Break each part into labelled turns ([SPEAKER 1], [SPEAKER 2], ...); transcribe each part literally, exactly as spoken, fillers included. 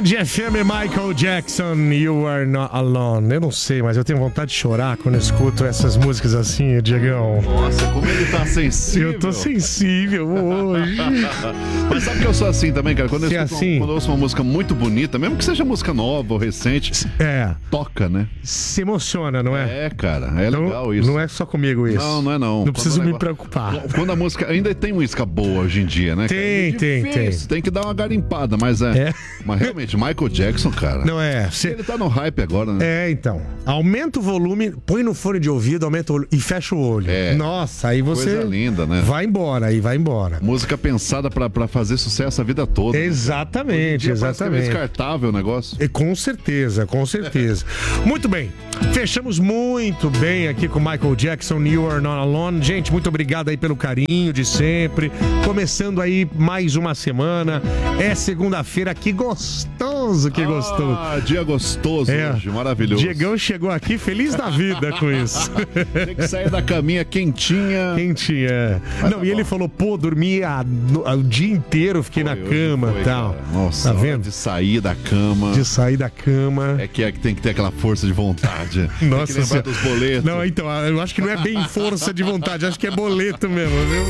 [SPEAKER 1] Band F M, Michael Jackson, You Are Not Alone. Eu não sei, mas eu tenho vontade de chorar quando eu escuto essas músicas assim, Diegão.
[SPEAKER 2] Nossa, como ele tá sensível.
[SPEAKER 1] Eu tô sensível hoje.
[SPEAKER 2] Mas sabe que eu sou assim também, cara? Quando eu,
[SPEAKER 1] que
[SPEAKER 2] escuto,
[SPEAKER 1] assim?
[SPEAKER 2] quando eu ouço uma música muito bonita, mesmo que seja música nova ou recente,
[SPEAKER 1] é.
[SPEAKER 2] toca, né?
[SPEAKER 1] Se emociona, não é?
[SPEAKER 2] É, cara, é
[SPEAKER 1] não,
[SPEAKER 2] legal isso.
[SPEAKER 1] Não é só comigo isso.
[SPEAKER 2] Não, não é não.
[SPEAKER 1] Não
[SPEAKER 2] quando
[SPEAKER 1] preciso me
[SPEAKER 2] negócio...
[SPEAKER 1] preocupar.
[SPEAKER 2] Quando a música... Ainda tem música boa hoje em dia, né?
[SPEAKER 1] Tem,
[SPEAKER 2] é
[SPEAKER 1] tem, tem.
[SPEAKER 2] Tem que dar uma garimpada, mas é... é. Mas realmente, Michael Jackson, cara...
[SPEAKER 1] Não é... Cê...
[SPEAKER 2] Ele tá no hype agora, né?
[SPEAKER 1] É, então. Aumenta o volume, põe no fone de ouvido, aumenta o volume e fecha o olho. É. Nossa, aí você...
[SPEAKER 2] Coisa linda, né?
[SPEAKER 1] Vai embora, aí vai embora.
[SPEAKER 2] Música pensada pra, pra fazer sucesso a vida toda.
[SPEAKER 1] Exatamente,
[SPEAKER 2] né?
[SPEAKER 1] exatamente.
[SPEAKER 2] É descartável o negócio.
[SPEAKER 1] E com certeza, com certeza. Muito bem. Fechamos muito bem aqui com Michael Jackson, You Are Not Alone. Gente, muito obrigado aí pelo carinho de sempre. Começando aí mais uma semana. É segunda-feira, que gostoso, que
[SPEAKER 2] ah,
[SPEAKER 1] gostoso.
[SPEAKER 2] Dia gostoso
[SPEAKER 1] é.
[SPEAKER 2] hoje, maravilhoso.
[SPEAKER 1] Diegão chegou aqui feliz da vida com isso.
[SPEAKER 2] Tem que sair da caminha quentinha.
[SPEAKER 1] Quentinha. Mas Não, tá e bom. Ele falou, pô, dormi a, a, o dia inteiro, fiquei foi, na cama e tal.
[SPEAKER 2] Cara. Nossa,
[SPEAKER 1] tá vendo?
[SPEAKER 2] De sair da cama.
[SPEAKER 1] De sair da cama.
[SPEAKER 2] É que, é que tem que ter aquela força de vontade.
[SPEAKER 1] Nossa,
[SPEAKER 2] tem que lembrar dos boletos.
[SPEAKER 1] Não, então, eu acho que não é bem força de vontade, acho que é boleto mesmo,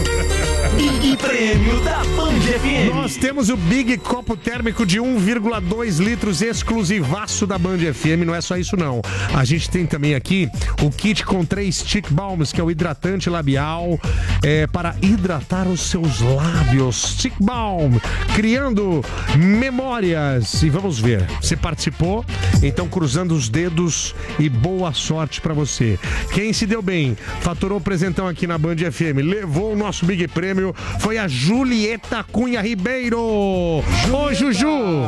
[SPEAKER 1] viu?
[SPEAKER 3] Big Prêmio da Band F M.
[SPEAKER 1] Nós temos o Big Copo Térmico de um vírgula dois litros exclusivaço da Band F M. Não é só isso, não. A gente tem também aqui o kit com três Stick Balms, que é o hidratante labial é, para hidratar os seus lábios. Stick Balm, criando memórias. E vamos ver, você participou? Então, cruzando os dedos e boa sorte pra você. Quem se deu bem, faturou o presentão aqui na Band F M, levou o nosso Big Prêmio, foi a Julieta Cunha Ribeiro. Ô, Juju!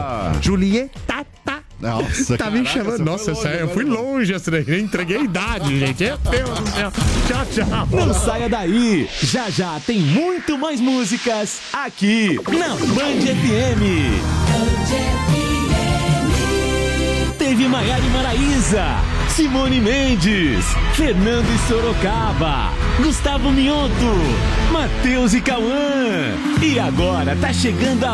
[SPEAKER 1] Julieta, tá.
[SPEAKER 2] Nossa,
[SPEAKER 1] tá me chamando. Nossa, essa, eu fui longe essa daí. Eu entreguei a idade, gente. Meu Deus do céu. Tchau, tchau.
[SPEAKER 3] Não saia daí. Já já tem muito mais músicas aqui na Band F M. Teve Maiara e Maraísa, Simone Mendes, Fernando e Sorocaba, Gustavo Mioto, Matheus e Cauã. E agora tá chegando a